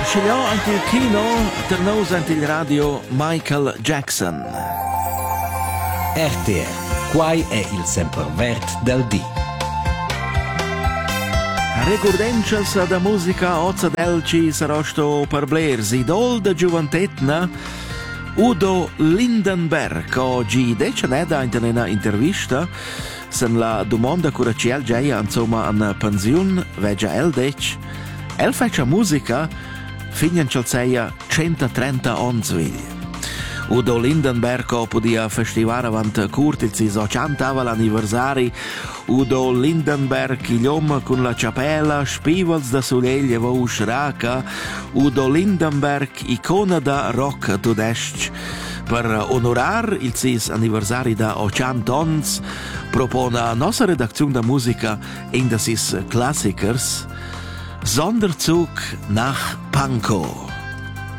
Scegliò anche il kino, tornò anche il radio Michael Jackson. RTR, quai è il sempervert del dì. Ricordences da musica ozza delci sarosto per blers, idol da giovantetna Udo Lindenberg. Oggi deceneda in una intervista sen la domanda curaciel già insomma an pensiun veggia el dec. El fece musica finian celseia 130 onzvigli. Udo Lindenberg podia festivare avant curtizi so 100 l'anniversari. Udo Lindenberg, il uomo con la ciapella, spivals da soleglia va usciraca. Udo Lindenberg, icona da rock tudesc. Per onorar il sis anniversari da 80 ons, propone a nostra redazione da musica in da sis Klassikers Sonderzug nach Pankow.